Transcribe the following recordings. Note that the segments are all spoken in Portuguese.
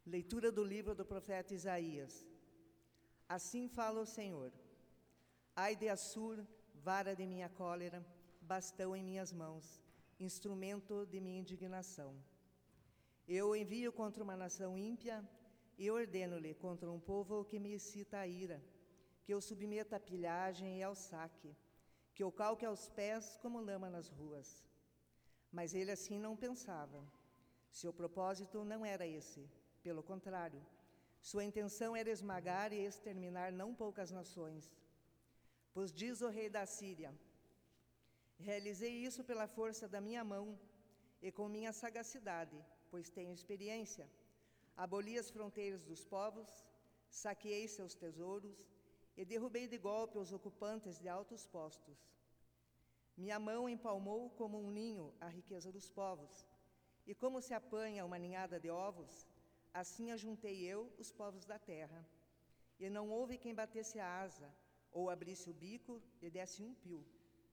Leitura do livro do profeta Isaías. Assim fala o Senhor: Ai de Assur, vara de minha cólera, bastão em minhas mãos, instrumento de minha indignação. Eu o envio contra uma nação ímpia e ordeno-lhe contra um povo que me excita a ira, que eu submeta à pilhagem e ao saque, que eu calque aos pés como lama nas ruas. Mas ele assim não pensava. Seu propósito não era esse. Pelo contrário, sua intenção era esmagar e exterminar não poucas nações. Pois diz o rei da Síria: realizei isso pela força da minha mão e com minha sagacidade, pois tenho experiência. Aboli as fronteiras dos povos, saqueei seus tesouros e derrubei de golpe os ocupantes de altos postos. Minha mão empalmou como um ninho a riqueza dos povos, e como se apanha uma ninhada de ovos, assim ajuntei eu os povos da terra. E não houve quem batesse a asa, ou abrisse o bico e desse um pio.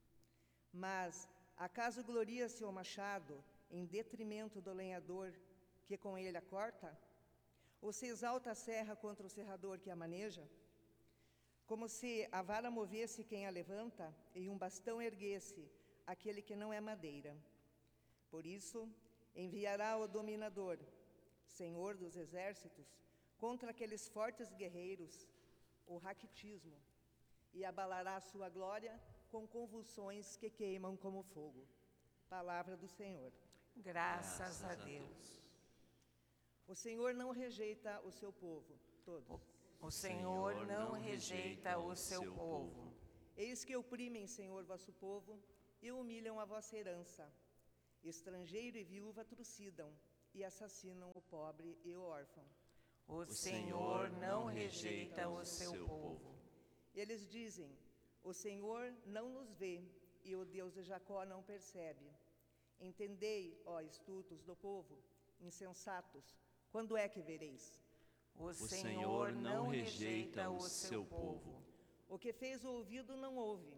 Mas, acaso gloria-se o machado em detrimento do lenhador que com ele a corta? Ou se exalta a serra contra o serrador que a maneja? Como se a vara movesse quem a levanta e um bastão erguesse aquele que não é madeira. Por isso, enviará o dominador, Senhor dos exércitos, contra aqueles fortes guerreiros, o raquitismo, e abalará sua glória com convulsões que queimam como fogo. Palavra do Senhor. Graças a Deus. O Senhor não rejeita o seu povo, todos. O Senhor não rejeita o seu povo. Eis que oprimem, Senhor, vosso povo, e humilham a vossa herança. Estrangeiro e viúva trucidam, e assassinam o pobre e o órfão. O Senhor não rejeita o seu povo. Eles dizem: o Senhor não nos vê, e o Deus de Jacó não percebe. Entendei, ó estultos do povo, insensatos, quando é que vereis? O Senhor não rejeita o seu povo. O que fez o ouvido não ouve.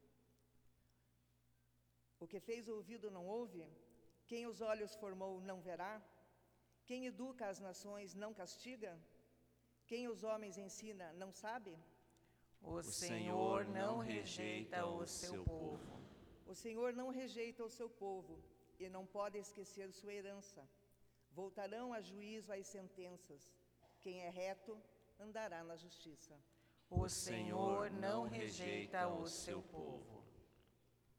O que fez o ouvido não ouve? Quem os olhos formou não verá? Quem educa as nações não castiga? Quem os homens ensina não sabe? O Senhor não rejeita o seu povo. O Senhor não rejeita o seu povo e não pode esquecer sua herança. Voltarão a juízo as sentenças. Quem é reto andará na justiça. O Senhor não rejeita o seu povo.